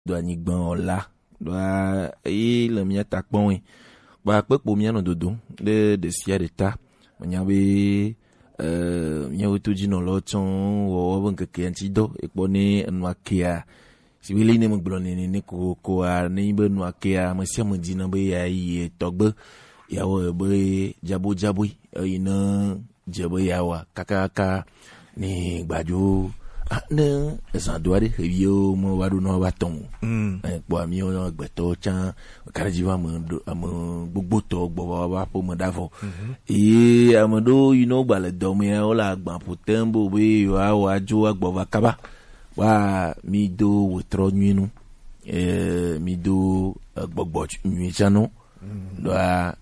doit ni gban là doit le mien ta pon ba pe po mien no dodo de sia de ta manya be mien to ji no lo chon wo bon ke anti do e poni nwa kia si wele ne mo glone ne ko a ne be nwa kia mo sia mo di na be ya yi togbe ya wo be jabo ina jabo ya wa kaka ni gbajo ne esandoare yo mo wadu no baton po ami o gbeto chan karajiwa mo gbogbo to gbo wa po mo davo amado gbale do me o la gban potembo be yo wa jo agbo va kaba wa mi do wotro nwinu mi do gbogbo nwi chano do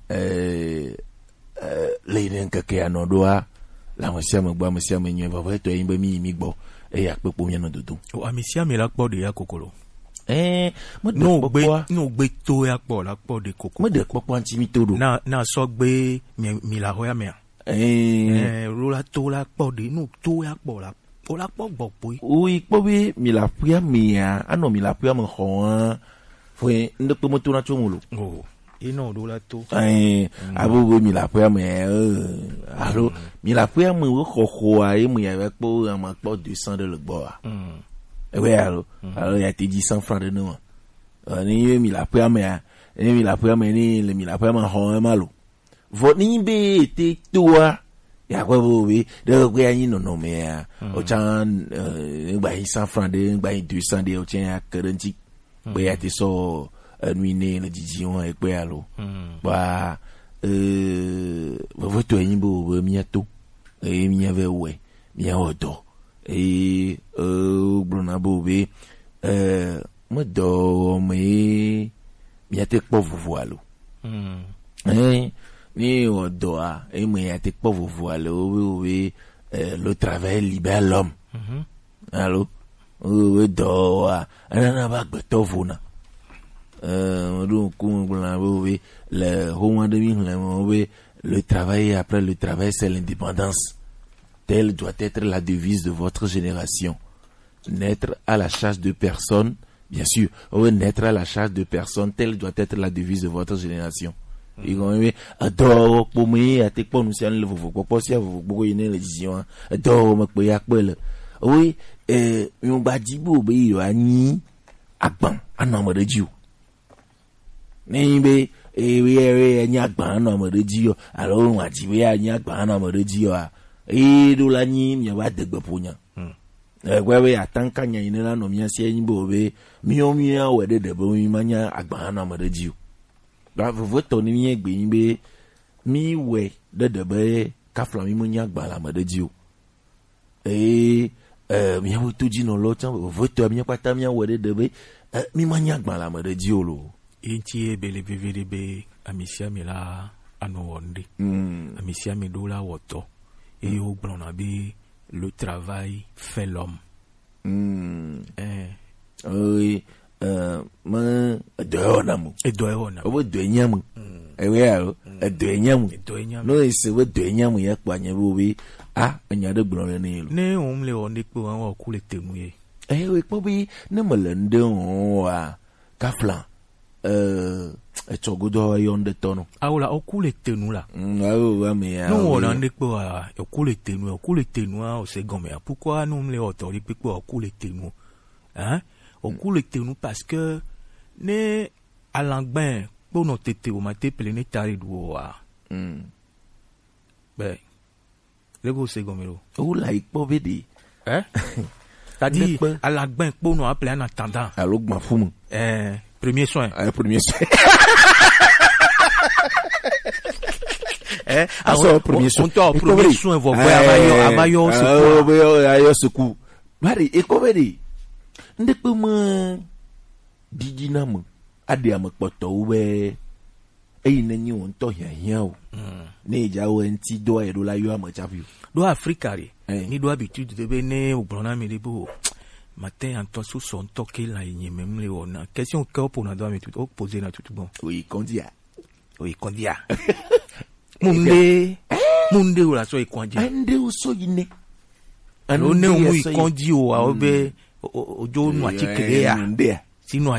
leiden kake ano do la mo sia mo gba mo sia mo nyi va to yin be mi gbo ya pe po mi no dodo o amisia mi la po de ya kokolo mo no gbe to ya po la po de kokolo mo de popo anti mi todo na so gbe mi la ho ya me ro la to la po de no to ya po la o la po gbo po oui po bi mi la puya mi ya ano mi la puya mo ho foi ndo po mo to na chomulo ino do la to abo mi la puya me alo mi la puya mo ho a mo ya po ma po 200 de le gbo oui alors il te dit 100 francs de nous ni mi la puya me ni la puya me ni le mi la puya ma ho malo vo ni be te toa ya kwa bo be de ko ya ni no me ya o chan ba 100 francs de ba 200 de o chan ya currency be ya te so nuit ne le dijion e pe alo ba vo to yin bo mi ato mi ave we mi odo bruna bo be mo do mi ate po voalo ni odo a mi ate po voalo we le travail libère l'homme allo do ana ba gbeto vona le travail après le travail c'est l'indépendance. Telle doit être la devise de votre génération. N'être à la charge de personne, bien sûr. N'être à la charge de personne, telle doit être la devise de votre génération. Et quand adore pour moi, à tes pas nous sommes le vous pas si vous beaucoup une décision. Adore me payer à quoi oui, on va dire bon, ni akban anam de Dieu. Nimbe we nyagba na mo de dio alo wa ji we nyagba na mo de dio do la nyi mi wa de gbeponya gwe we atanka nya yin na no mi asie nyi bo be mi o mi a we de bo mi manya agba na mo de dio ba voto ni mi egbe yin be mi we de be ka fla mi mo nyagba la mo de dio mi a to ji no lo chan voto mi pata mi a we de be mi manya agba la mo de dio lo inti bele vivere be amisia mi la ano wonde amisia mi do la woto et au blona be le travail fait l'homme oui ma doyonamu o doyenyamu ewe alo doyenyamu no ise we doyenyamu ya kwanye bi anya de blona ni lo ne umle wonde pe won ku le temu ye we po bi ne molende wa kafla chogodo yonde tono awula okule tenu la wa me ya no wona ndekpo okule tenu o se gome pourquoi nous me le autori pepo okule tenu okule tenu parce que ne alangben po no tete o mate pele ne tari do be lego se gome lo o la ipo bedi c'est-à-dire alangben po no appelé en attendant alogba fumu premier soin. Premier soin. Premier soin, vous voyez, abayo secours. Mari, et comment dire? Ndekpe me didi na me ade amekpoto we nenyi won to hian o ne ja o enti do e do la yo amachafu do Africa re ni do habitude de be ne obrona mi de bo matin en toi sous son toqué là il même les on question que pour na doit me tout poser na tout bon oui kondia munde la so e kondia ande o so yine alo ne o mu kondi o a obe ojo nu atikere ya Sinon